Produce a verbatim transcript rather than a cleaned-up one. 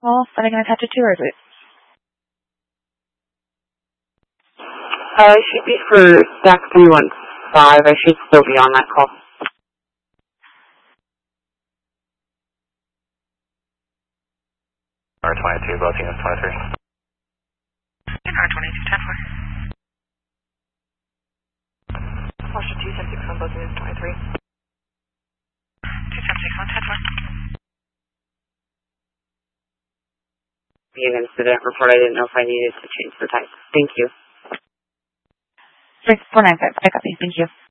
Well, are they going to attach it to, or is it? Uh, it should be for stack three one five. I should still be on that call. R twenty-two, both units twenty-three. R twenty-two, ten four. Washington two seven six on both units twenty-three. two seven six on ten four. Be an incident report. I didn't know if I needed to change the type. Thank you. six four nine five. I copy. Thank you.